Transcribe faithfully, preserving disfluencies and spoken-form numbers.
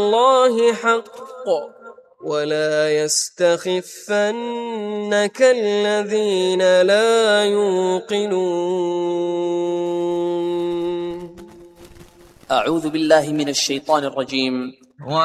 الله حق ولا يستخفنك الذين لا يوقنون. أعوذ بالله من الشيطان الرجيم.